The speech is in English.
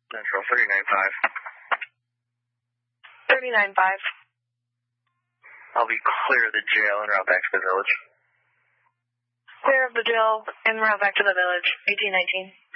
Central 395. 395. I'll be clear of the jail and route back to the village. Clear of the jail en route back to the village, 1819.